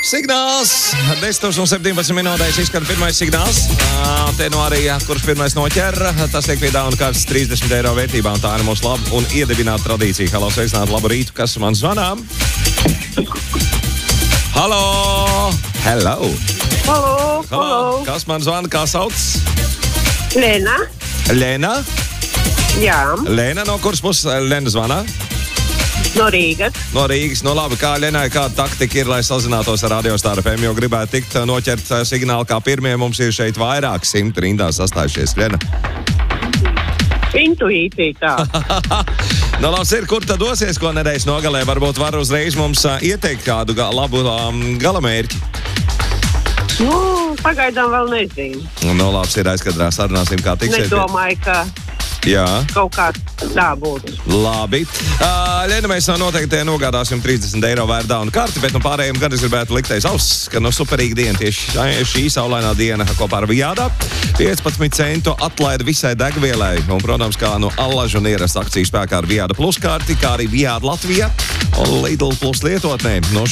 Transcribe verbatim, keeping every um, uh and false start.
Signāls! desmit un septiņpadsmit minūtēs izskan pirmais signāls. Uh, te nu arī, kurš pirmais noķer, tas tiek piedāvāts kāds trīsdesmit eiro vērtībā. Un tā ir mūsu laba un iedibināta tradīcija. Halo, sveicināt, labu rītu, kas man zvanā? Halo! Hello! Halo, Halo! halo. Kas man zvana, kā sauc? Lena. Lena? Jā, Lena, no kuras puses Lena zvana? no Rīgas. No Rīgas. No labi, kā Lenai, kāda taktika ir, lai sazinātos ar Radio Star F M, jo gribētu tikt noķert signālu kā pirmie. Mums ir šeit vairāk simt rindā sastājušies. Lena. Intuīcija tā. No labs ir, kur tad dosies, ko nedēļas nogalē? Varbūt var uzreiz mums uh, ieteikt kādu ga labu um, galamērķi. Nu, pagaidām vēl nezinu. No labs ir, aizkadrā sarunāsim, kā tiksiet. Nedomāju, ka Jā. kaut kā tā būtu. Labi. Uh, Lena, mēs noteikti nogādāsim trīsdesmit eiro vērtdāvanu karti, bet no pārējiem gan es gribētu likt aiz auss, ka no superīga diena tieši šī saulainā diena kopā ar Viādā. piecpadsmit centu atlaida visai degvielai. Un, protams, kā no allažu un ierast akciju spēkā ar Viāda plus karti, kā arī Viāda Latvija un Lidl plus lietotnē. No